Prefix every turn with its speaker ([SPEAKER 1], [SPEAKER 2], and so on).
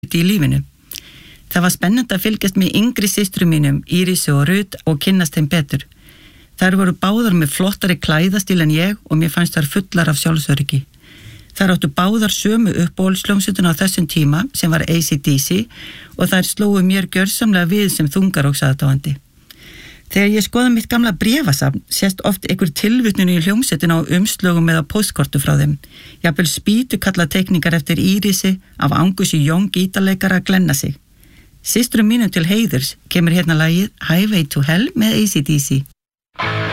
[SPEAKER 1] hluti í lífinu. Það var spennandi að fylgjast með yngri systrum mínum, Írisi og Rut, og kynnast þeim betur. Þær voru báðar með flottari klæðastíl en ég og mér fannst þær fullar af sjálfsöryggi. Þær áttu báðar sömu uppáhaldshljómsveitina á þessum tíma sem var AC/DC og þær slógu mér gjörsamlega við sem þungarokksaðdáandi. Þegar ég skoða mitt gamla bréfasafn sést oft einhver tilvitnun í hljómsveitina á umslögum eða postkortu frá þeim. Jafnvel spýtukalla teikningar eftir Írisi af Angusi Young gítarleikara að glenna sig. Systrum mínum til heiðurs kemur hérna lagið Highway to Hell með AC/DC.